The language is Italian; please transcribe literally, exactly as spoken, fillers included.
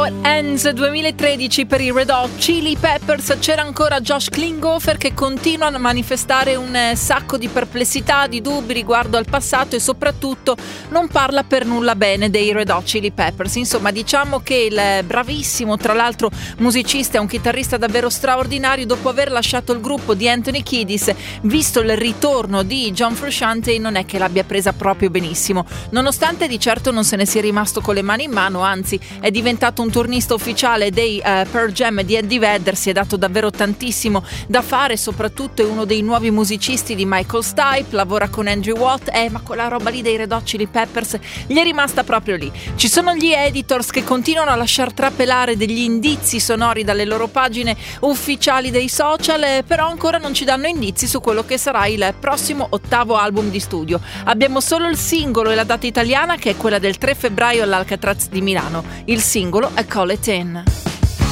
What Ends duemilatredici per i Red Hot Chili Peppers. C'era ancora Josh Klinghoffer che continua a manifestare un sacco di perplessità, di dubbi riguardo al passato e soprattutto non parla per nulla bene dei Red Hot Chili Peppers. Insomma, diciamo che il bravissimo, tra l'altro musicista e un chitarrista davvero straordinario, dopo aver lasciato il gruppo di Anthony Kiedis, visto il ritorno di John Frusciante, non è che l'abbia presa proprio benissimo, nonostante di certo non se ne sia rimasto con le mani in mano, anzi è diventato un turnista ufficiale dei uh, Pearl Jam di Eddie Vedder, si è dato davvero tantissimo da fare, soprattutto è uno dei nuovi musicisti di Michael Stipe, lavora con Andrew Watt, eh, ma quella roba lì dei Red Hot Chili Peppers gli è rimasta proprio lì. Ci sono gli editors che continuano a lasciar trapelare degli indizi sonori dalle loro pagine ufficiali dei social, eh, però ancora non ci danno indizi su quello che sarà il prossimo ottavo album di studio. Abbiamo solo il singolo e la data italiana, che è quella del tre febbraio all'Alcatraz di Milano. Il singolo è Call It In.